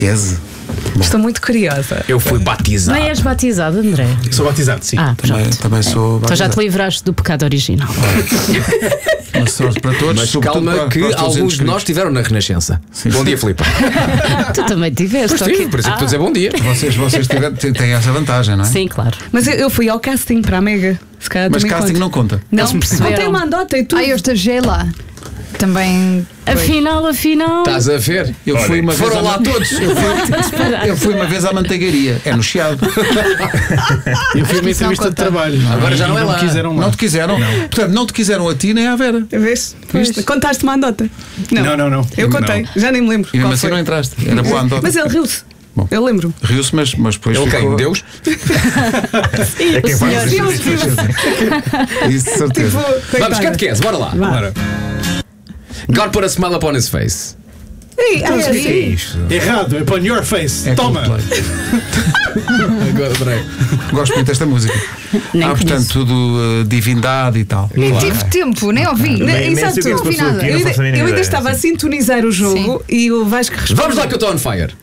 Eze. Estou muito curiosa. Eu fui batizado. Não és batizado, André? Sou batizado, sim. Também sou batizado. Então já te livraste do pecado original. Mas para todos. Mas calma que alguns de nós tiveram na Renascença. Bom dia, Filipe. Tu também tiveste. Pois tive, por isso é que estou a dizer bom dia. Vocês têm essa vantagem, não é? Sim, claro. Mas eu fui ao casting para a Mega. Se calhar Mas também casting conta. não conta. Não, Eles me perceberam. contei uma andota e tudo. Eu estagiei lá. Também. Afinal. Estás a ver? Eu fui uma vez Foram lá todos. Eu fui uma vez à manteigaria. É no Chiado. Eu fiz uma entrevista de trabalho. Agora já não é lá. Quiseram lá. Não te quiseram? Portanto, não te quiseram a ti nem à Vera. Vês? Contaste uma andota? Não. Eu contei, já nem me lembro. E mesmo qual assim foi. não entraste. Era boa andota. Mas ele riu-se. Bom. Eu lembro. Riu-se, mas depois Ele ficou... quem? Deus? É quem faz Isso de certeza. Vamos, catequese, bora lá. Bora. God put a smile upon his face. Ei, O que é isto? Errado, upon your face. É Toma. Coldplay. Agora, peraí. Gosto muito desta música. Nem Portanto, conheço. tudo divindade e tal. Nem tive tempo, nem ouvi. Nem Exato, sei o que é que não se ouvi passou nada. aqui. Eu Não faço a mínima ainda ideia, estava a sim. sintonizar o jogo e o Vasco respondeu. Vamos lá que eu estou on fire.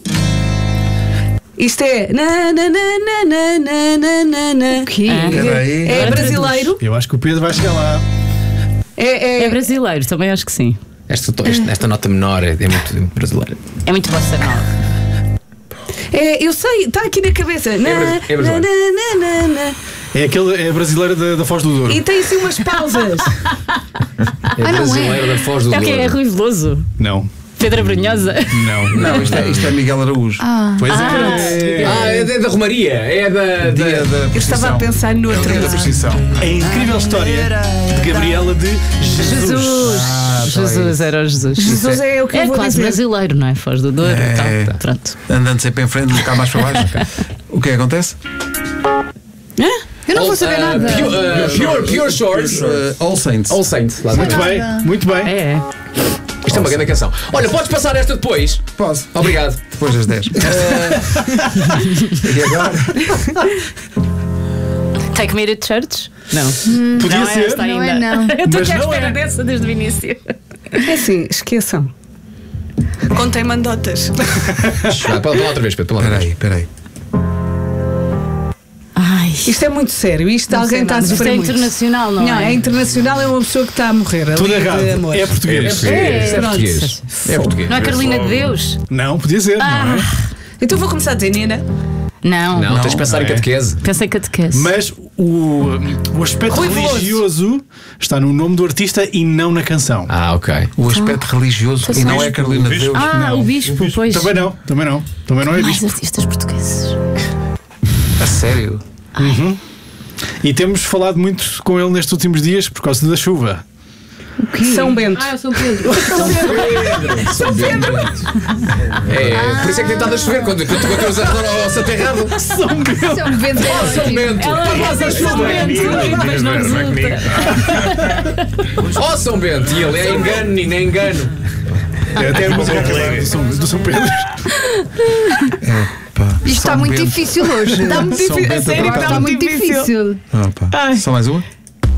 Isto é. O quê? Peraí. É brasileiro. Eu acho que o Pedro vai chegar lá. É brasileiro, também acho que sim. Esta nota menor é muito brasileira. É muito bossa nova. Eu sei, está aqui na cabeça. É brasileiro. É aquele brasileiro da Foz do Douro. E tem assim umas pausas. É não é? brasileira da Foz do É o que é Douro. Rui Veloso? Não. Pedra Brunhosa? Não. Isto é Miguel Araújo. Pois é. É da Romaria. É Dia da. da Eu estava a pensar no outro. Dia da precisão. A incrível história de Gabriela de Jesus. Jesus, era o Jesus. Jesus é o que eu É vou quase dizer. brasileiro, não é? Foz do Douro e tal. Pronto. Andando sempre em frente, um bocado mais para baixo. O que é que acontece? Eu não vou saber nada. Pure Shores. All Saints. All Saints. Lá Muito bem, muito bem. É. Isto é uma grande canção. Olha, podes passar esta depois? Posso. Obrigado. Depois das 10. E agora? Take Me to Church? Não. Podia Não ser. esta Não ainda. é, não. Eu estou Mas aqui à não espera é. dessa desde o início. É assim, esqueçam. Contei mandotas. Põe lá outra vez, Pedro. põe lá outra vez. Peraí. Ai. Isto é muito sério. Isto Não alguém sei está a nada. Isto sofrer é muito. internacional, não Não, é? é internacional, é uma pessoa que está a morrer. Ali Tudo de errado. amor. É português. É Pronto. português. É português. Não é Carolina de Deus? Não, podia ser, não é? Então vou começar a dizer, Nina. Não. Não, tens de pensar não em é. catequese. Pensei catequese. Mas o aspecto Rui Veloso. religioso está no nome do artista e não na canção. Ah, ok. O aspecto religioso. E não é Carolina de Deus. Ah, o bispo, pois. Também não. Também não é Mais bispo. artistas portugueses. A sério. E temos falado muito com ele nestes últimos dias por causa da chuva. São Bento. Eu sou Pedro. É, por isso é que tem estado a chover quando encontras ao Santo Errado. São Bento. São Bento é São ótimo. Bento. Ela gosta de São Bento, mas não resulta. Ó São Bento. E ele é engano e nem engano. É até a música do São Pedro. Isto está muito difícil hoje. Está muito São difícil. A Bento sério, apertado. Está muito difícil. Só mais uma?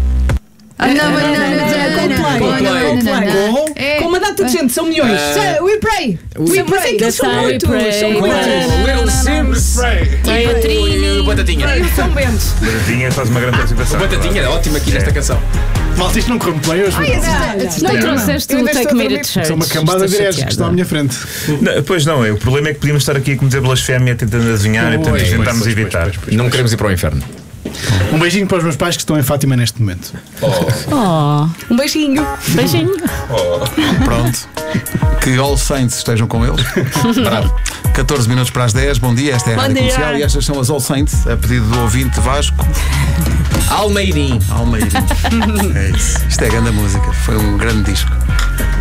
Com uma data de gente, são milhões. We pray. We pray. That's São how we muitos. pray. São Little Sims. Tem a Trini. E Batatinha. São Bento. Tinha faz uma grande participação. Batatinha é ótima aqui nesta canção. Malta, isto não correu muito bem hoje. Não trouxeste o Take Me to Church. São uma cambada de hereges que estão à minha frente. Não, pois não, o problema é que podíamos estar aqui a cometer blasfémia tentando adivinhar e portanto tentámos evitar. Não queremos ir para o inferno. Um beijinho para os meus pais que estão em Fátima neste momento. Oh, Um beijinho. beijinho. Pronto. Que All Saints estejam com eles. Bravo. 14 minutos para as 10. Bom dia, esta é a Rádio dia. Comercial e estas são as All Saints, a pedido do ouvinte Vasco Almeirim. Almeida. É isso. Isto é grande música, foi um grande disco.